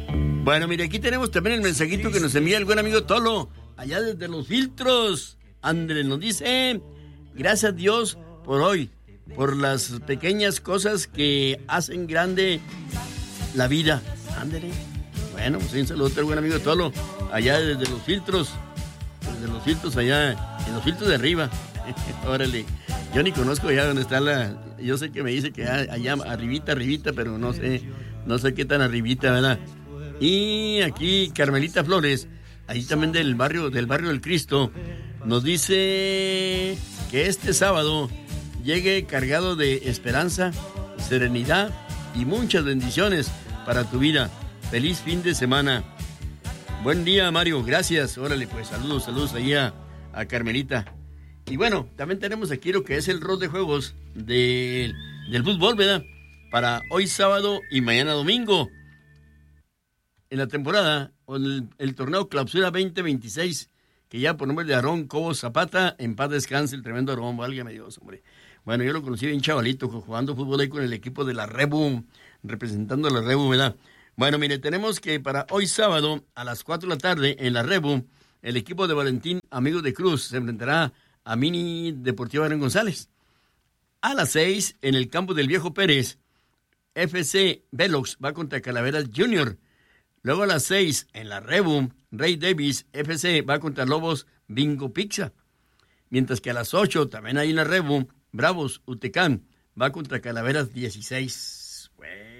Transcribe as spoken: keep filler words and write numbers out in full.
Bueno, mire, aquí tenemos también el mensajito que nos envía el buen amigo Tolo, allá desde Los Filtros. Andrés nos dice, gracias a Dios por hoy, por las pequeñas cosas que hacen grande la vida. Ándale. Bueno, pues un saludo al buen amigo Tolo, allá desde Los Filtros, desde Los Filtros allá, en Los Filtros de arriba. Órale. Yo ni conozco allá donde está la... Yo sé que me dice que allá arribita, arribita, pero no sé, no sé qué tan arribita, ¿verdad? Y aquí Carmelita Flores, ahí también del barrio, del barrio del Cristo, nos dice que este sábado llegue cargado de esperanza, serenidad y muchas bendiciones para tu vida. Feliz fin de semana. Buen día, Mario, gracias. Órale, pues saludos, saludos ahí a, a Carmelita. Y bueno, también tenemos aquí lo que es el rol de juegos de, del fútbol, ¿verdad? Para hoy sábado y mañana domingo. En la temporada, el, el torneo Clausura veinte veintiséis, que ya por nombre de Aarón Cobos Zapata, en paz descanse el tremendo Aarón, válgame Dios, hombre. Bueno, yo lo conocí bien chavalito, jugando fútbol ahí con el equipo de la Rebu, representando a la Rebu, ¿verdad? Bueno, mire, tenemos que para hoy sábado, a las cuatro de la tarde, en la Rebu, el equipo de Valentín Amigos de Cruz se enfrentará a Mini Deportiva Aaron González. A las seis, en el campo del Viejo Pérez, F C Velox va contra Calaveras Junior. Luego a las seis, en la Rebu, Rey Davis F C va contra Lobos Bingo Pizza. Mientras que a las ocho, también ahí en la Rebu, Bravos Utecán va contra Calaveras dieciséis.